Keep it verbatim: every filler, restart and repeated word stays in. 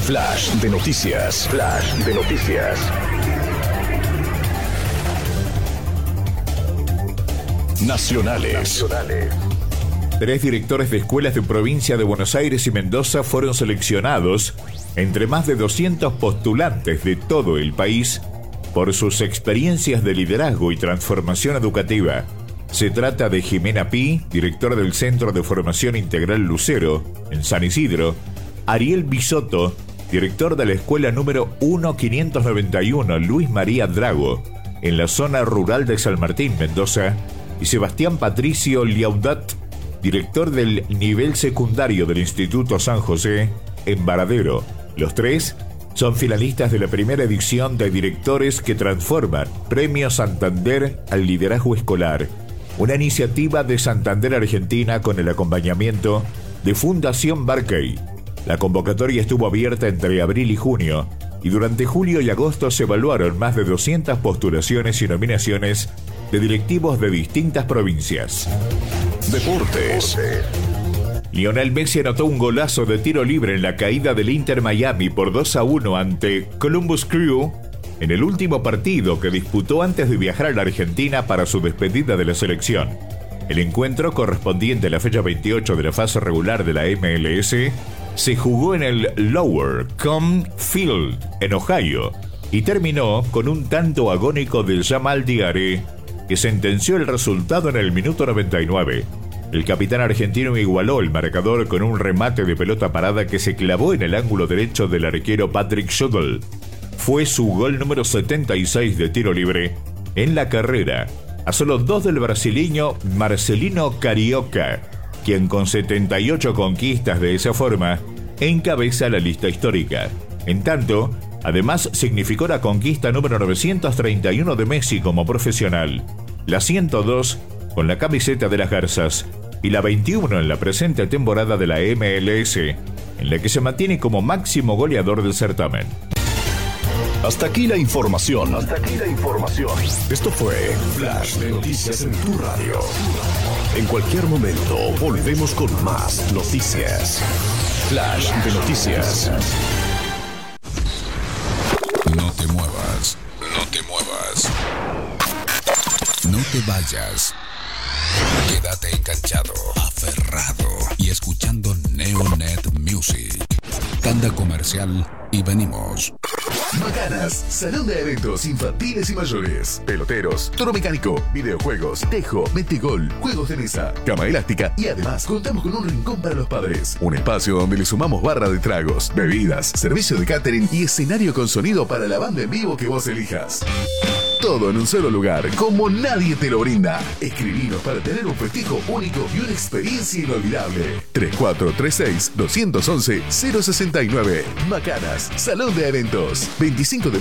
Flash de noticias. Flash de noticias. Nacionales. Nacionales. Tres directores de escuelas de provincia de Buenos Aires y Mendoza fueron seleccionados entre más de doscientos postulantes de todo el país por sus experiencias de liderazgo y transformación educativa. Se trata de Jimena Pi, directora del Centro de Formación Integral Lucero, en San Isidro; Ariel Bisotto, director de la escuela número mil quinientos noventa y uno Luis María Drago, en la zona rural de San Martín, Mendoza; y Sebastián Patricio Liaudat, director del nivel secundario del Instituto San José, en Varadero. Los tres son finalistas de la primera edición de Directores que Transforman, Premio Santander al Liderazgo Escolar, una iniciativa de Santander Argentina con el acompañamiento de Fundación Barkey. La convocatoria estuvo abierta entre abril y junio, y durante julio y agosto se evaluaron más de doscientas postulaciones y nominaciones de directivos de distintas provincias. Deportes. Lionel Messi anotó un golazo de tiro libre en la caída del Inter Miami por dos a uno ante Columbus Crew en el último partido que disputó antes de viajar a la Argentina para su despedida de la selección. El encuentro, correspondiente a la fecha veintiocho de la fase regular de la M L S, se jugó en el Lower Com Field, en Ohio, y terminó con un tanto agónico de Jamal Diaré, que sentenció el resultado en el minuto noventa y nueve. El capitán argentino igualó el marcador con un remate de pelota parada que se clavó en el ángulo derecho del arquero Patrick Schüttel. Fue su gol número setenta y seis de tiro libre en la carrera, a solo dos del brasileño Marcelino Carioca, quien con setenta y ocho conquistas de esa forma encabeza la lista histórica. En tanto, además significó la conquista número novecientos treinta y uno de Messi como profesional, la ciento dos con la camiseta de las Garzas y la veintiuno en la presente temporada de la M L S, en la que se mantiene como máximo goleador del certamen. Hasta aquí la información. Hasta aquí la información. Esto fue Flash de Noticias en tu radio. En cualquier momento volvemos con más noticias. Flash de Noticias. No te muevas, no te muevas. No te vayas. Quédate enganchado, aferrado y escuchando Neonet Music. Tanda comercial y venimos. Macanas, salón de eventos infantiles y mayores, peloteros, toro mecánico, videojuegos, tejo, metegol, juegos de mesa, cama elástica y además contamos con un rincón para los padres. Un espacio donde le sumamos barra de tragos, bebidas, servicio de catering y escenario con sonido para la banda en vivo que vos elijas. Todo en un solo lugar, como nadie te lo brinda. Escribinos para tener un festejo único y una experiencia inolvidable. tres cuatro tres seis, dos uno uno, cero seis nueve. Macanas, salón de eventos. veinticinco de